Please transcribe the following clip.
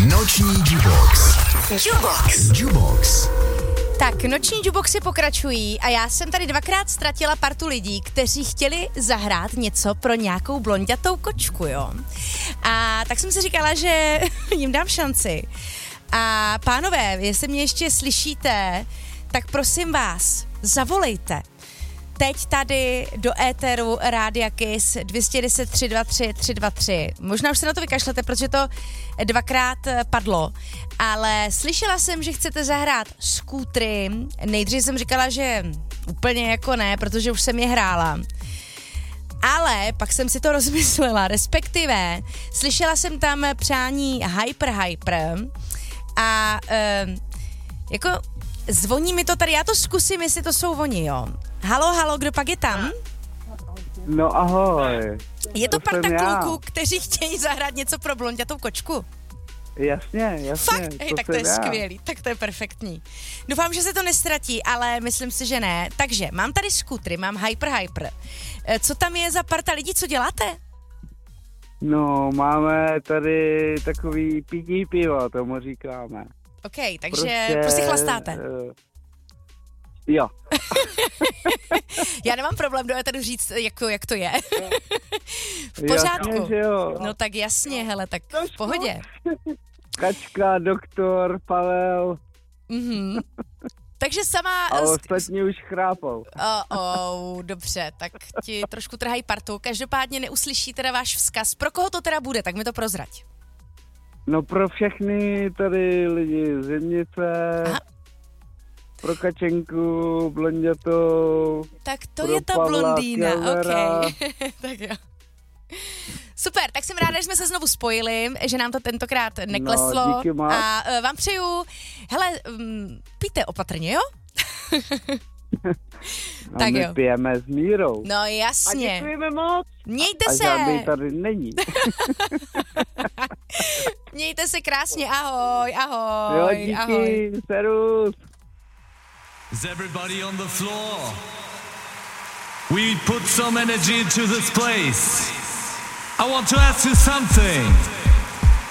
Noční Jubox. Jubox. Tak, noční juboxy pokračují a já jsem tady dvakrát ztratila partu lidí, kteří chtěli zahrát něco pro nějakou blonďatou kočku, jo. A tak jsem si říkala, že jim dám šanci. A pánové, jestli mě ještě slyšíte, tak prosím vás, zavolejte. Teď tady do éteru Rádia Kiss 210 323 323. Možná už se na to vykašlete, protože to dvakrát padlo, ale slyšela jsem, že chcete zahrát skútry. Nejdřív jsem říkala, že úplně jako ne, protože už jsem je hrála. Ale pak jsem si to rozmyslela, respektive slyšela jsem tam přání Hyper a jako zvoní mi to tady, já to zkusím, jestli to jsou oni, jo. Halo, kdo pak je tam? No ahoj. Je to parta kluků, kteří chtějí zahrát něco pro blonďatou kočku? Jasně. Fakt? Tak to je skvělý, tak to je perfektní. Doufám, že se to nestratí, ale myslím si, že ne. Takže mám tady skútry, mám Hyper. Co tam je za parta lidí, co děláte? No, máme tady takový pití pivo, tomu říkáme. OK, takže prostě chlastáte. Jo. Já nemám problém do éteru říct, jak to je. V pořádku. Jasně, že jo. No tak jasně, hele, tak v pohodě. Kačka, doktor, Pavel. Mhm. Takže sama... A ostatní už chrápou. Dobře, tak ti trošku trhají partu. Každopádně neuslyší teda váš vzkaz. Pro koho to teda bude, tak mi to prozrať. No pro všechny tady lidi z Zimnice. Aha. Pro Kačenku, blonďatou. Tak to je ta Pavla, blondýna, Kelvera. OK. Tak jo. Super, tak jsem ráda, že jsme se znovu spojili, že nám to tentokrát nekleslo. No, díky moc. A vám přeju, hele, pijte opatrně, jo? A tak my jo. pijeme s mírou. No jasně. A děkujeme moc. Mějte A se. žádný tady není. Mějte se krásně, ahoj. Jo, díky, ahoj. serus. Is everybody on the floor? We put some energy into this place. I want to ask you something.